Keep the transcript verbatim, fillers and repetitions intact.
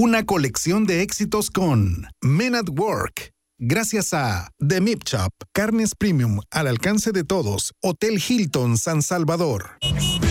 Una colección de éxitos con Men at Work. Gracias a The Meat Shop, carnes premium al alcance de todos. Hotel Hilton San Salvador.